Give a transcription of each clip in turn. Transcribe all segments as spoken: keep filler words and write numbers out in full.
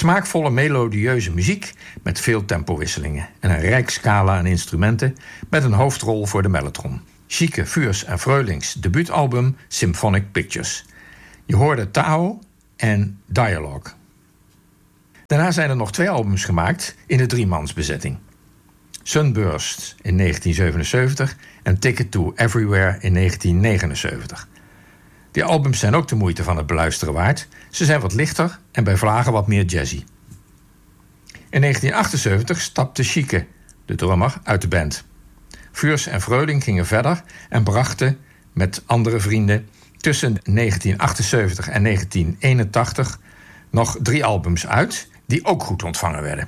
Smaakvolle melodieuze muziek met veel tempowisselingen en een rijk scala aan instrumenten met een hoofdrol voor de mellotron. Chique, Vuurs en Freulings debuutalbum Symphonic Pictures. Je hoorde Tao en Dialogue. Daarna zijn er nog twee albums gemaakt in de driemansbezetting. Sunburst in negentien zevenenzeventig en Ticket to Everywhere in negentien negenenzeventig. Die albums zijn ook de moeite van het beluisteren waard. Ze zijn wat lichter en bij vlagen wat meer jazzy. In negentien achtenzeventig stapte Chique, de drummer, uit de band. Vuurs en Freuling gingen verder en brachten met andere vrienden tussen negentien achtenzeventig en negentien eenentachtig nog drie albums uit die ook goed ontvangen werden.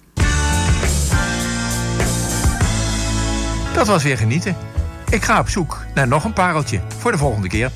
Dat was weer genieten. Ik ga op zoek naar nog een pareltje voor de volgende keer.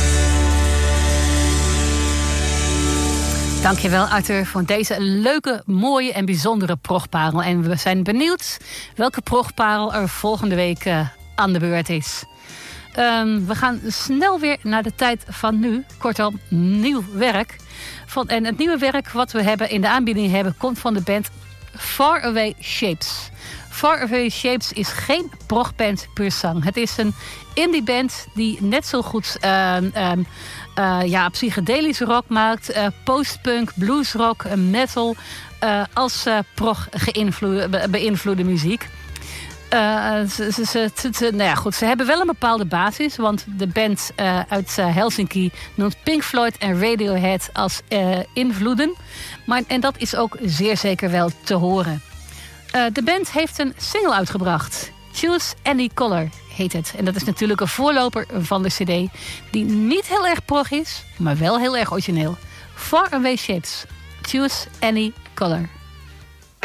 Dankjewel Arthur voor deze leuke, mooie en bijzondere progparel. En we zijn benieuwd welke progparel er volgende week uh, aan de beurt is. Um, we gaan snel weer naar de tijd van nu. Kortom, nieuw werk. Van, en het nieuwe werk wat we hebben in de aanbieding hebben komt van de band Far Away Shapes. Far Away Shapes is geen progband puur sang. Het is een indie band die net zo goed uh, um, uh, ja, psychedelische rock maakt, uh, postpunk, bluesrock, uh, metal, uh, als uh, prog geïnvloede, beïnvloede muziek. Uh, ze, ze, ze, ze, nou ja, goed, ze hebben wel een bepaalde basis, want de band uh, uit uh, Helsinki noemt Pink Floyd en Radiohead als uh, invloeden. Maar, en dat is ook zeer zeker wel te horen. Uh, de band heeft een single uitgebracht. Choose Any Color heet het. En dat is natuurlijk een voorloper van de cd die niet heel erg prog is, maar wel heel erg origineel. Far Away Shapes. Choose Any Color.